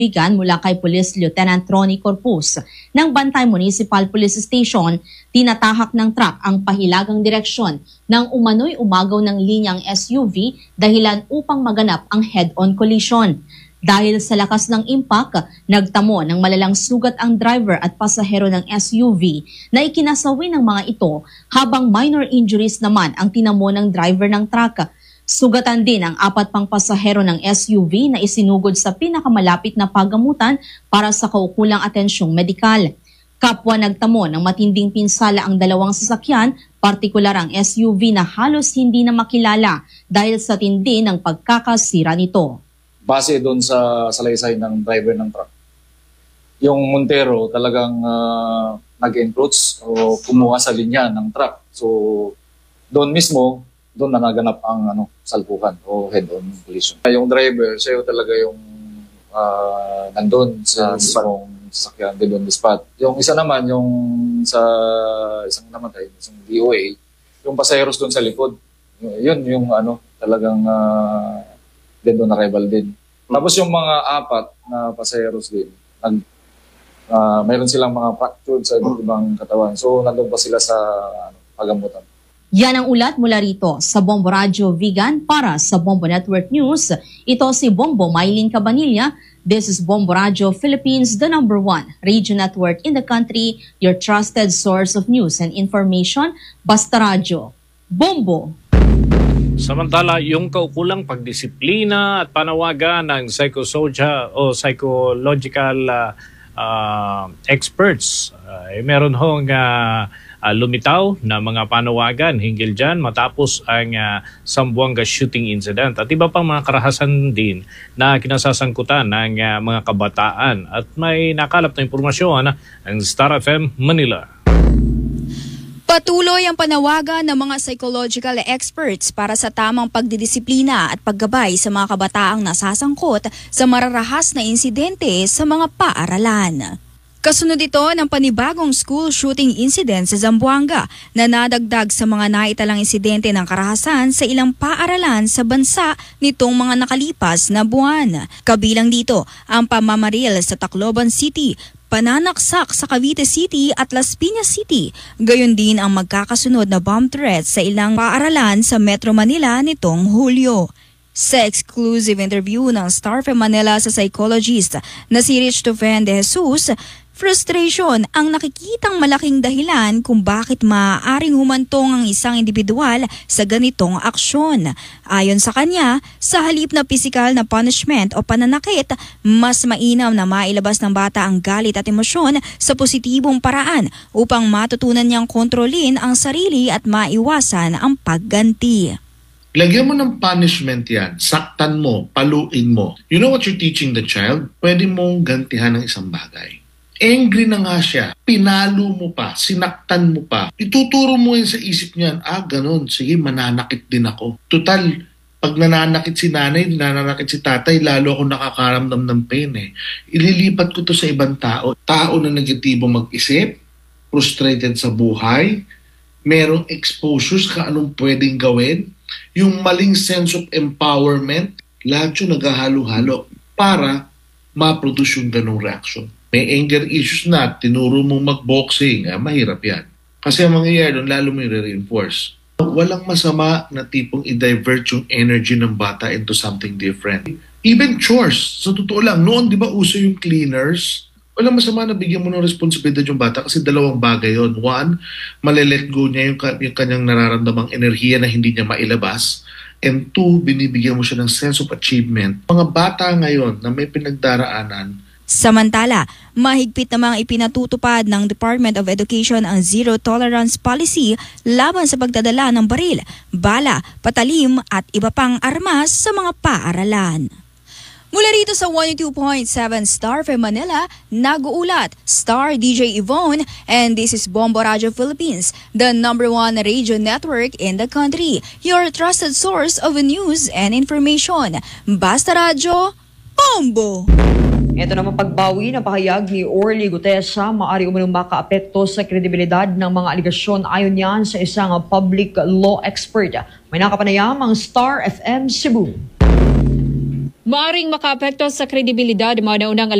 Bigan mula kay Police Lieutenant Ronnie Corpus ng Bantay Municipal Police Station, tinatahak ng truck ang pahilagang direksyon ng umano'y umagaw ng linyang SUV dahilan upang maganap ang head-on collision. Dahil sa lakas ng impact, nagtamo ng malalang sugat ang driver at pasahero ng SUV na ikinasawi ng mga ito habang minor injuries naman ang tinamo ng driver ng truck. Sugatan din ang 4 pang pasahero ng SUV na isinugod sa pinakamalapit na pagamutan para sa kaukulang atensyong medikal. Kapwa nagtamo ng matinding pinsala ang 2 sasakyan, partikular ang SUV na halos hindi na makilala dahil sa tindi ng pagkakasira nito. Base doon sa salaysay ng driver ng truck, yung Montero talagang nag-encroach o kumuha sa linya ng truck. So doon mismo, doon na naganap ang salpukan o head-on collision. Yung driver, siya talaga yung nandun sa mismong sasakyan, din on the spot. Yung isa naman, yung sa isang namatay, isang DOA, yung pasaheros doon sa likod. Yun yung talagang dead on arrival din. Tapos yung mga 4 na pasaheros din, mayroon silang mga fractured sa iba't ibang katawan. So nandun pa sila sa pagamutan. Yan ang ulat mula rito sa Bombo Radio Vigan para sa Bombo Network News. Ito si Bombo Maylin Cabanilla. This is Bombo Radio Philippines, the #1 radio network in the country, your trusted source of news and information. Basta Radio. Bombo! Samantala, yung kaukulang pagdisiplina at panawagan ng psychological experts, meron hong lumitaw na mga panawagan hinggil dyan matapos ang Zamboanga shooting incident at iba pang mga karahasan din na kinasasangkutan ng mga kabataan. At may nakalap na impormasyon ang Star FM Manila. Patuloy ang panawagan ng mga psychological experts para sa tamang pagdidisiplina at paggabay sa mga kabataang nasasangkot sa mararahas na insidente sa mga paaralan. Kasunod ito ng panibagong school shooting incident sa Zamboanga na nadagdag sa mga naitalang insidente ng karahasan sa ilang paaralan sa bansa nitong mga nakalipas na buwan. Kabilang dito ang pamamaril sa Tacloban City, pananaksak sa Cavite City at Las Piñas City. Gayon din ang magkakasunod na bomb threats sa ilang paaralan sa Metro Manila nitong Hulyo. Sa exclusive interview ng Star FM Manila sa psychologist na si Rich Tofen de Jesus, frustration ang nakikitang malaking dahilan kung bakit maaaring humantong ang isang individual sa ganitong aksyon. Ayon sa kanya, sa halip na pisikal na punishment o pananakit, mas mainam na mailabas ng bata ang galit at emosyon sa positibong paraan upang matutunan niyang kontrolin ang sarili at maiwasan ang pagganti. Lagyan mo ng punishment yan, saktan mo, paluin mo. You know what you're teaching the child? Pwede mong gantihan ng isang bagay. Angry na nga siya, pinalo mo pa, sinaktan mo pa. Ituturo mo yun sa isip niyan, ganon, sige, mananakit din ako. Total, pag nananakit si nanay, nananakit si tatay, lalo ako nakakaramdam ng pain eh. Ililipat ko to sa ibang tao. Tao na negatibo mag-isip, frustrated sa buhay, merong exposures ka anong pwedeng gawin, yung maling sense of empowerment, lahat yung naghahalo-halo para ma-produce yung ganong reaction. May anger issues na, tinuro mong mag-boxing, mahirap yan. Kasi ang mangyayari doon, lalo mo yung reinforce. Walang masama na tipong i-divert yung energy ng bata into something different. Even chores, sa totoo lang, noon di ba uso yung cleaners? Walang masama na bigyan mo ng responsibilidad yung bata kasi 2 bagay yon. 1, malilet go niya yung kanyang nararamdamang enerhiya na hindi niya mailabas. And 2, binibigyan mo siya ng sense of achievement. Mga bata ngayon na may pinagdaraanan. Samantala, mahigpit namang ipinatutupad ng Department of Education ang Zero Tolerance Policy laban sa pagdadala ng baril, bala, patalim at iba pang armas sa mga paaralan. Mula rito sa 102.7 Star FM Manila, nag-uulat Star DJ Yvonne, and this is Bombo Radio Philippines, the #1 radio network in the country, your trusted source of news and information. Basta Radio, Bombo! Ito naman pagbawi na pahayag ni Orly Gutesa, maaari umunong makaapekto sa kredibilidad ng mga aligasyon ayon yan sa isang public law expert. May nakapanayam ang Star FM Cebu. maaring makaapekto sa kredibilidad ng mga naunang